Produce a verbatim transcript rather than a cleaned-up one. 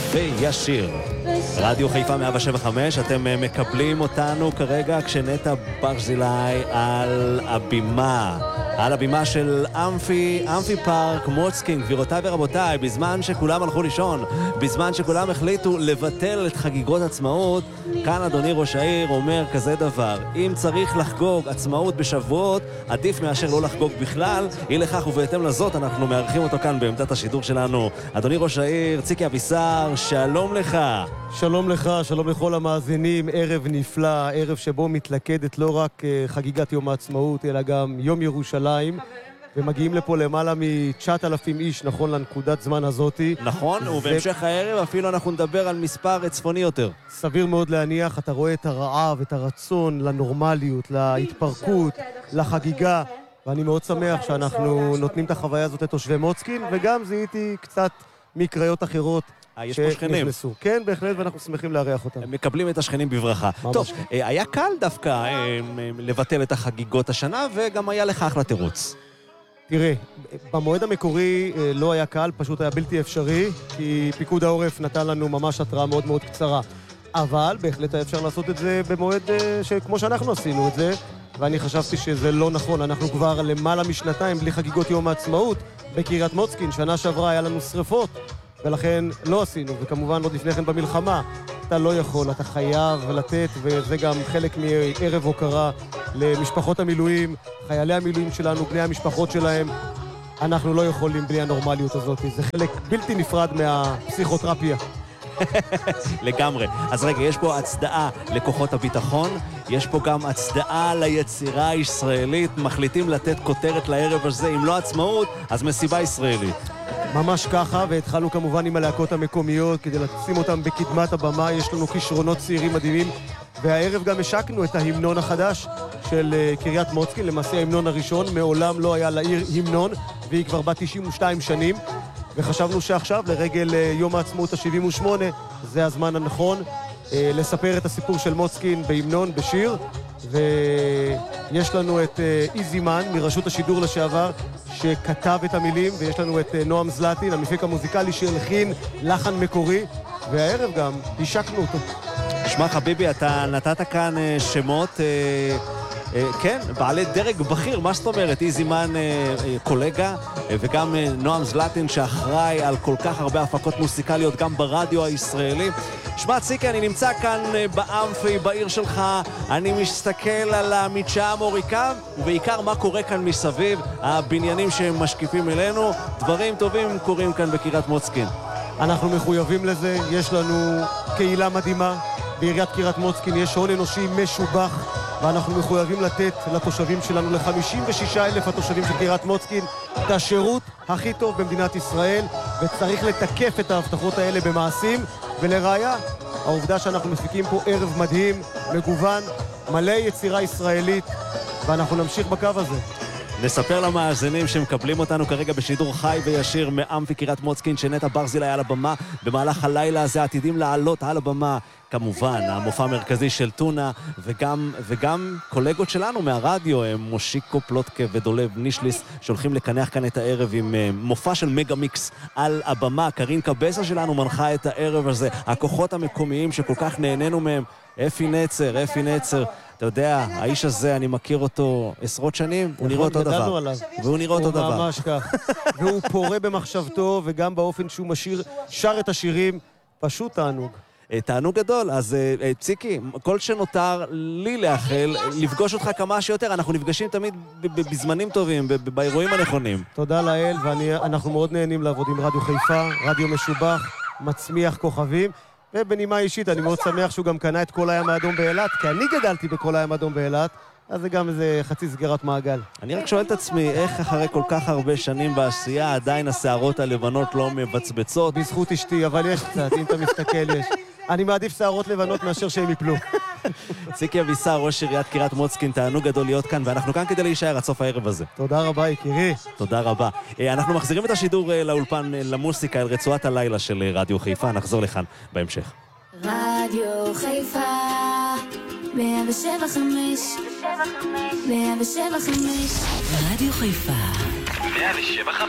וישיר. רדיו חיפה מאה שבע חמש, אתם מקבלים אותנו כרגע כשנטע ברזילי על הבימה. על הבימה של אמפי, אמפי פארק מוצקין, גבירותיי ורבותיי, בזמן שכולם הלכו לישון, בזמן שכולם החליטו לבטל את חגיגות עצמאות, כאן אדוני ראש העיר אומר כזה דבר: אם צריך לחגוג עצמאות בשבועות, עדיף מאשר לא לחגוג בכלל. אי לכך ובהתאם לזאת אנחנו מארחים אותו כאן בעמדת השידור שלנו. אדוני ראש העיר, ציקי אבישר, שלום לך. שלום לך, שלום לכל המאזינים, ערב נפלא, ערב שבו מתלכדת לא רק חגיגת יום העצמאות, אלא גם יום ירושלים, ומגיעים לפה למעלה מ-תשעת אלפים איש, נכון לנקודת זמן הזאתי. נכון, ו... ובהמשך הערב אפילו אנחנו נדבר על מספר צפוני יותר. סביר מאוד להניח, אתה רואה את הרעב, את הרצון לנורמליות, להתפרקות, לחגיגה, ואני מאוד שמח שאנחנו נותנים את החוויה הזאת לתושבי מוצקין, וגם זיהיתי קצת מקריות אחרות. יש פה שכנים. כן, בהחלט, ואנחנו שמחים לארח אותם. הם מקבלים את השכנים בברכה. טוב, היה קל דווקא לבטל את החגיגות השנה, וגם היה לך אחלה תירוץ. תראה, במועד המקורי לא היה קל, פשוט היה בלתי אפשרי, כי פיקוד העורף נתן לנו ממש התראה מאוד מאוד קצרה. אבל בהחלט היה אפשר לעשות את זה במועד כמו שאנחנו עשינו את זה, ואני חשבתי שזה לא נכון. אנחנו כבר למעלה משנתיים בלי חגיגות יום העצמאות בקריית מוצקין. שנה שעברה היה לנו שריפות, ולכן לא עשינו, וכמובן עוד לפני כן במלחמה. אתה לא יכול, אתה חייב לתת, וזה גם חלק מערב הוקרה למשפחות המילואים, חיילי המילואים שלנו, בני המשפחות שלהם. אנחנו לא יכולים בלי הנורמליות הזאת, זה חלק בלתי נפרד מהפסיכותרפיה. לגמרי. אז רגע, יש פה הצדעה לכוחות הביטחון, יש פה גם הצדעה ליצירה הישראלית, מחליטים לתת כותרת לערב הזה, אם לא עצמאות, אז מסיבה ישראלית. ממש ככה, והתחלנו כמובן עם הלהקות המקומיות כדי לשים אותם בקדמת הבמה. יש לנו כישרונות צעירים מדהימים, והערב גם השקנו את ההמנון החדש של קריית מוצקין, למעשה ההמנון הראשון. מעולם לא היה לעיר המנון, והיא כבר בת תשעים ושתיים שנים, וחשבנו שעכשיו לרגל יום העצמאות ה-שבעים ושמונה זה הזמן הנכון אה, לספר את הסיפור של מוצקין בהמנון, בשיר. ויש לנו את אה, איזימן מרשות השידור לשעבר שכתב את המילים, ויש לנו את אה, נועם זלטין, המפיק המוזיקלי שהלחין לחן מקורי, והערב גם השקנו אותו. שמע חביבי, אתה נתת כאן אה, שמות אה... כן, בעלי דרג בכיר, מה זאת אומרת? איזימן קולגה, וגם נועם זלטין שאחראי על כל כך הרבה הפקות מוסיקליות גם ברדיו הישראלי. שמע ציקי, אני נמצא כאן באמפי, בעיר שלך, אני מסתכל על המדשאה המוריקה, ובעיקר מה קורה כאן מסביב, הבניינים שהם משקיפים אלינו, דברים טובים קורים כאן בקריית מוצקין. אנחנו מחויבים לזה, יש לנו קהילה מדהימה, בעיריית קריית מוצקין יש הון אנושי משובח, ואנחנו מחויבים לתת לתושבים שלנו, ל-חמישים ושישה אלף התושבים של קריית מוצקין, את השירות הכי טוב במדינת ישראל, וצריך לתקף את ההבטחות האלה במעשים. ולראיה, העובדה שאנחנו מפיקים פה ערב מדהים, מגוון, מלא יצירה ישראלית, ואנחנו נמשיך בקו הזה. נספר למאזינים שמקבלים אותנו כרגע בשידור חי וישיר מאמפי קריית מוצקין, שנטע ברזילי על הבמה. במהלך הלילה הזה עתידים לעלות על הבמה כמובן המופע המרכזי של טונה, וגם, וגם קולגות שלנו מהרדיו, מושיקו פלוטקה ודולב נישליס, שהולכים לקנח כאן את הערב עם מופע של מגה מיקס על הבמה. קרין קבסה שלנו מנחה את הערב הזה, הכוחות המקומיים שכל כך נהנינו מהם, אפי נצר, אפי נצר. אתה יודע, האיש הזה, אני מכיר אותו עשרות שנים, הוא נראה אותו דבר. והוא נראה אותו דבר. הוא ממש כך. והוא פורה במחשבתו, וגם באופן שהוא משיר, שר את השירים, פשוט תענוג. תענוג גדול. אז ציקי, כל שנותר לי לאחל, לפגוש אותך כמה שיותר. אנחנו נפגשים תמיד בזמנים טובים, באירועים הנכונים. תודה לאל, ואנחנו מאוד נהנים לעבוד עם רדיו חיפה, רדיו משובח, מצמיח כוכבים. ובנימה אישית, אני מאוד שמח שהוא גם קנה את כל הים האדום באילת, כי אני גדלתי בכל הים האדום באילת, אז זה גם איזה חצי סגירת מעגל. אני רק שואל את עצמי, איך אחרי כל כך הרבה שנים בעשייה, עדיין השערות הלבנות לא מבצבצות? בזכות אשתי, אבל יש קצת, אם אתה מסתכל, יש. אני מעדיף שערות לבנות מאשר שהם יפלו. ציקי אבישר, ראש עיריית קריית מוצקין, תענוג גדול להיות כאן, ואנחנו כאן כדי להישאר עד סוף הערב הזה. תודה רבה, יקירי. תודה רבה. אנחנו מחזירים את השידור לאולפן למוסיקה, אל רצועת הלילה של רדיו חיפה. נחזור לכאן בהמשך. רדיו חיפה מאה ושבע חמש מאה ושבע חמש רדיו חיפה מאה ושבע חמש